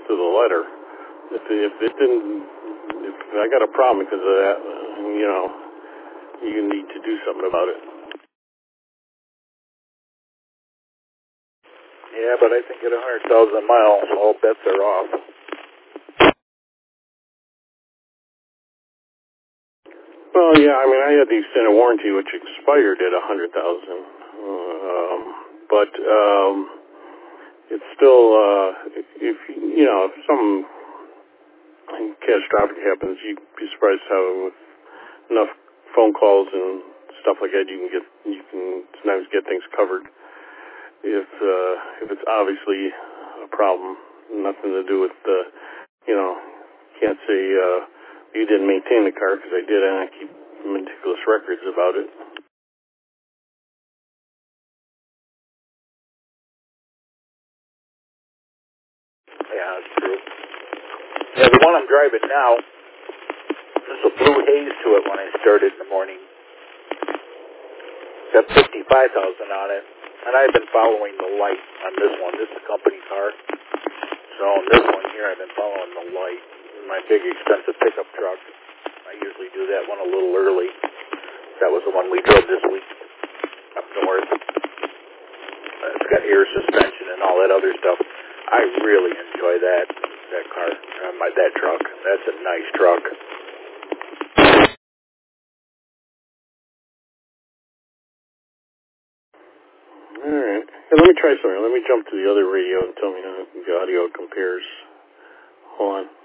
to the letter. If I got a problem because of that, you need to do something about it. Yeah, but I think at 100,000 miles, all bets are off. Well, yeah, I mean, I had the extended warranty, which expired at 100,000, but it's still, if something catastrophic happens, you'd be surprised how with enough phone calls and stuff like that, you can sometimes get things covered. If it's obviously a problem, nothing to do with can't say you didn't maintain the car, because I did, and I keep meticulous records about it. Yeah, that's true. Yeah, the one I'm driving now, there's a blue haze to it when I started in the morning. Got 55,000 on it, and I've been following the light on this one. This is a company car. So on this one here, I've been following the light. My big expensive pickup truck, I usually do that one a little early. That was the one we drove this week up north. It's got air suspension and all that other stuff. I really enjoy that car, that truck. That's a nice truck. All right. Hey, let me try something. Let me jump to the other radio and tell me how the audio compares. Hold on.